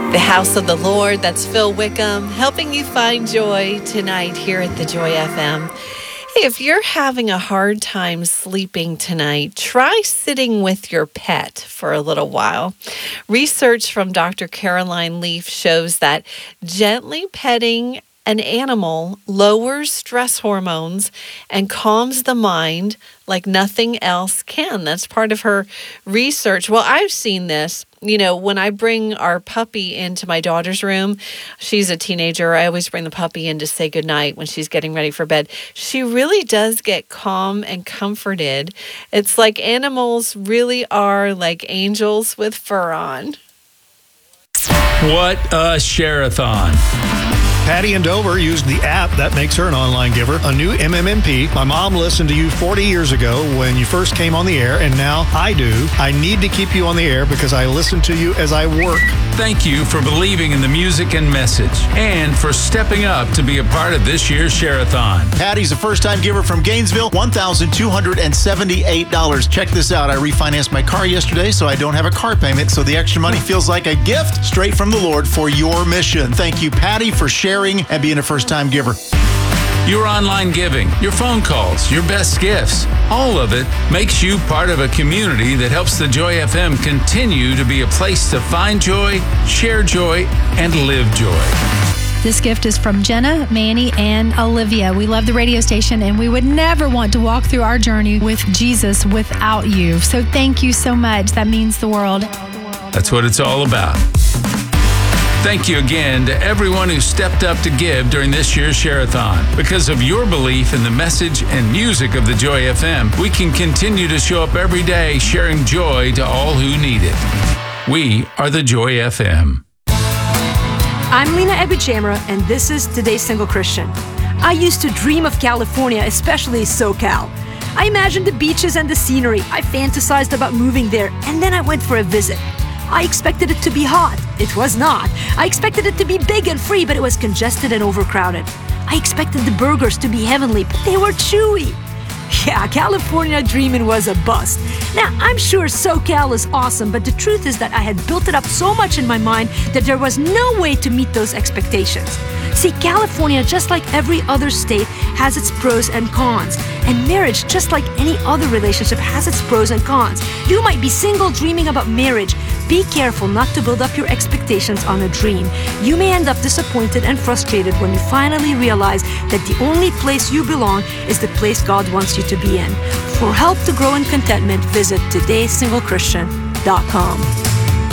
The House of the Lord, that's Phil Wickham, helping you find joy tonight here at the Joy FM. Hey, if you're having a hard time sleeping tonight, try sitting with your pet for a little while. Research from Dr. Caroline Leaf shows that gently petting an animal lowers stress hormones and calms the mind like nothing else can. That's part of her research. Well, I've seen this. You know, when I bring our puppy into my daughter's room, she's a teenager. I always bring the puppy in to say goodnight when she's getting ready for bed. She really does get calm and comforted. It's like animals really are like angels with fur on. What a share-a-thon. Patty in Dover used the app that makes her an online giver, a new MMMP. My mom listened to you 40 years ago when you first came on the air, and now I do. I need to keep you on the air because I listen to you as I work. Thank you for believing in the music and message, and for stepping up to be a part of this year's Share-a-thon. Patty's a first-time giver from Gainesville, $1,278. Check this out. I refinanced my car yesterday, so I don't have a car payment, so the extra money feels like a gift straight from the Lord for your mission. Thank you, Patty, for sharing and being a first-time giver. Your online giving, your phone calls, your best gifts, all of it makes you part of a community that helps the Joy FM continue to be a place to find joy, share joy, and live joy. This gift is from Jenna, Manny, and Olivia. We love the radio station, and we would never want to walk through our journey with Jesus without you. So thank you so much. That means the world. That's what it's all about. Thank you again to everyone who stepped up to give during this year's Share-a-thon. Because of your belief in the message and music of the Joy FM, we can continue to show up every day sharing joy to all who need it. We are the Joy FM. I'm Lena Ebichamera, and this is Today's Single Christian. I used to dream of California, especially SoCal. I imagined the beaches and the scenery. I fantasized about moving there, and then I went for a visit. I expected it to be hot. It was not. I expected it to be big and free, but it was congested and overcrowded. I expected the burgers to be heavenly, but they were chewy. Yeah, California dreaming was a bust. Now, I'm sure SoCal is awesome, but the truth is that I had built it up so much in my mind that there was no way to meet those expectations. See, California, just like every other state, has its pros and cons. And marriage, just like any other relationship, has its pros and cons. You might be single dreaming about marriage. Be careful not to build up your expectations on a dream. You may end up disappointed and frustrated when you finally realize that the only place you belong is the place God wants you to be in. For help to grow in contentment, visit todayssinglechristian.com.